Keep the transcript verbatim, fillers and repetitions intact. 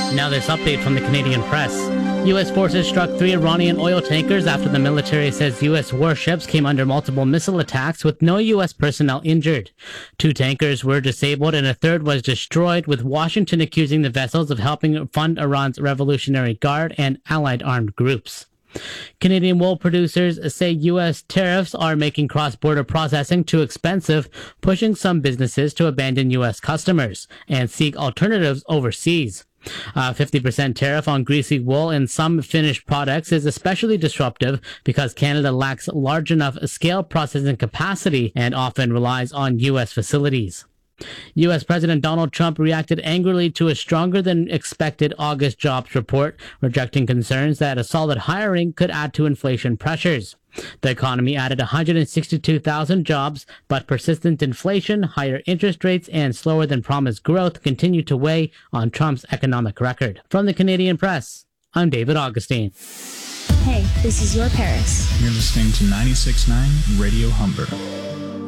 Now this update from the Canadian press. U S forces struck three Iranian oil tankers after the military says U S warships came under multiple missile attacks with no U S personnel injured. Two tankers were disabled and a third was destroyed, with Washington accusing the vessels of helping fund Iran's Revolutionary Guard and allied armed groups. Canadian wool producers say U S tariffs are making cross-border processing too expensive, pushing some businesses to abandon U S customers and seek alternatives overseas. A fifty percent tariff on greasy wool and some finished products is especially disruptive because Canada lacks large enough scale processing capacity and often relies on U S facilities. U S President Donald Trump reacted angrily to a stronger than expected August jobs report, rejecting concerns that a solid hiring could add to inflation pressures. The economy added one hundred sixty-two thousand jobs, but persistent inflation, higher interest rates, and slower than promised growth continue to weigh on Trump's economic record. From the Canadian Press, I'm David Augustine. Hey, this is your Paris. You're listening to ninety-six point nine Radio Humber.